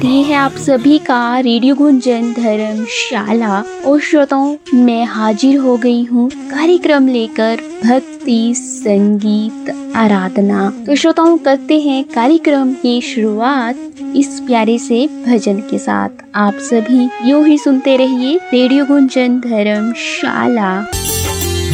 ये है आप सभी का रेडियो गुंजन धर्मशाला। और श्रोताओं, मैं हाजिर हो गई हूँ कार्यक्रम लेकर, भक्ति संगीत आराधना। तो श्रोताओं, करते हैं कार्यक्रम की शुरुआत इस प्यारे से भजन के साथ। आप सभी यूं ही सुनते रहिए रेडियो गुंजन धर्मशाला।